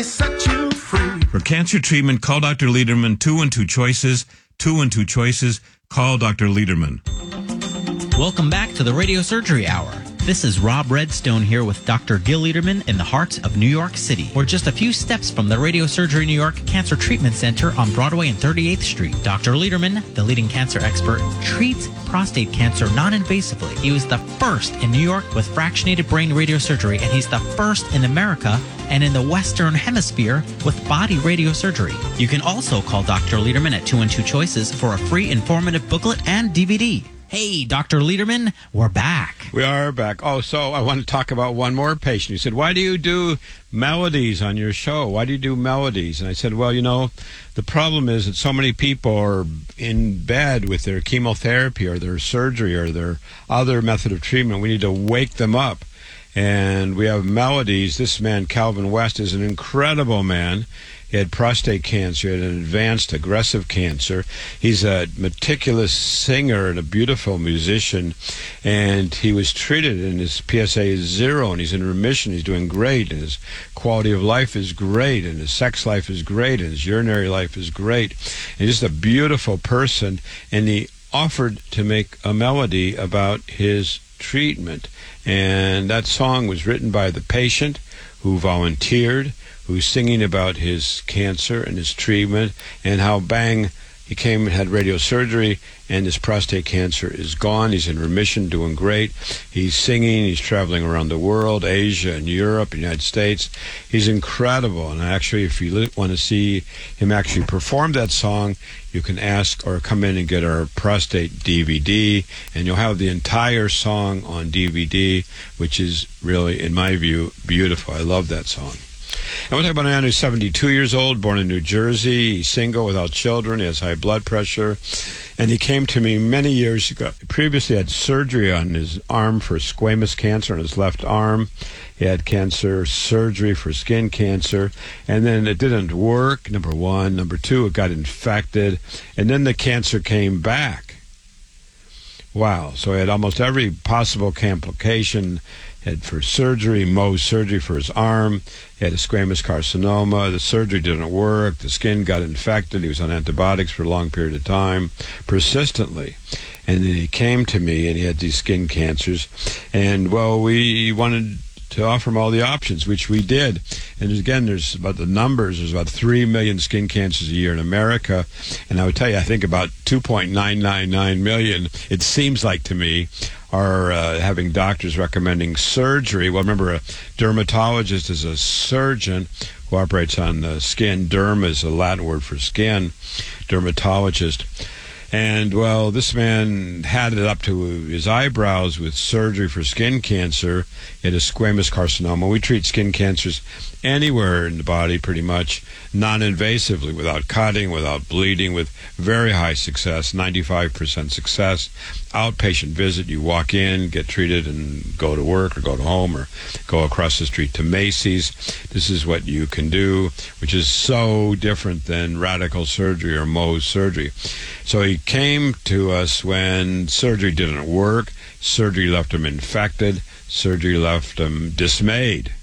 Set you free. For cancer treatment, call Dr. Lederman. 212 Choices. 212 Choices. Call Dr. Lederman. Welcome back to the Radio Surgery Hour. This is Rob Redstone here with Dr. Gil Lederman in the heart of New York City. We're just a few steps from the Radio Surgery New York Cancer Treatment Center on Broadway and 38th Street. Dr. Lederman, the leading cancer expert, treats prostate cancer non-invasively. He was the first in New York with fractionated brain radiosurgery, and he's the first in America and in the Western Hemisphere with body radiosurgery. You can also call Dr. Lederman at 212 Choices for a free informative booklet and DVD. Hey, Dr. Lederman, we're back. We are back. Oh, so I want to talk about one more patient. He said, why do you do melodies on your show? Why do you do melodies? And I said, well, you know, the problem is that so many people are in bed with their chemotherapy or their surgery or their other method of treatment. We need to wake them up. And we have melodies. This man, Calvin West, is an incredible man. He had prostate cancer, he had an advanced aggressive cancer. He's a meticulous singer and a beautiful musician, and he was treated, and his PSA is 0, and he's in remission. He's doing great, and his quality of life is great, and his sex life is great, and his urinary life is great. And he's just a beautiful person, and he offered to make a melody about his treatment. And that song was written by the patient who volunteered, who's singing about his cancer and his treatment and how, bang, he came and had radiosurgery and his prostate cancer is gone. He's in remission, doing great. He's singing. He's traveling around the world, Asia and Europe, United States. He's incredible. And actually, if you want to see him actually perform that song, you can ask or come in and get our prostate DVD, and you'll have the entire song on DVD, which is really, in my view, beautiful. I love that song. I want to talk about a man who's 72 years old, born in New Jersey. He's single, without children. He has high blood pressure. And he came to me many years ago. He previously had surgery on his arm for squamous cancer on his left arm. He had cancer surgery for skin cancer. And then it didn't work, number one. Number two, it got infected. And then the cancer came back. Wow. So he had almost every possible complication. Had for surgery, Mohs surgery for his arm. He had a squamous carcinoma. The surgery didn't work. The skin got infected. He was on antibiotics for a long period of time, persistently. And then he came to me, and he had these skin cancers. And, well, we wanted to offer him all the options, which we did. And again, there's about the numbers. There's about 3 million skin cancers a year in America. And I would tell you, I think about 2.999 million, it seems like to me, are having doctors recommending surgery. Well, remember, a dermatologist is a surgeon who operates on the skin. Derma is a Latin word for skin, dermatologist. And, well, this man had it up to his eyebrows with surgery for skin cancer. He had a squamous carcinoma. We treat skin cancers anywhere in the body, pretty much, non-invasively, without cutting, without bleeding, with very high success, 95% success. Outpatient visit, you walk in, get treated, and go to work or go to home or go across the street to Macy's. This is what you can do, which is so different than radical surgery or Mohs surgery. So he came to us when surgery didn't work. Surgery left him infected. Surgery left him dismayed.